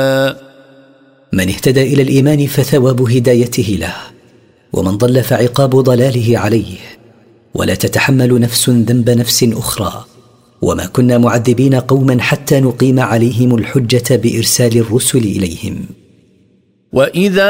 من اهتدى إلى الإيمان فثواب هدايته له، ومن ضل فعقاب ضلاله عليه. ولا تتحمل نفس ذنب نفس أخرى، وما كنا معذبين قوما حتى نقيم عليهم الحجة بإرسال الرسل إليهم. وإذا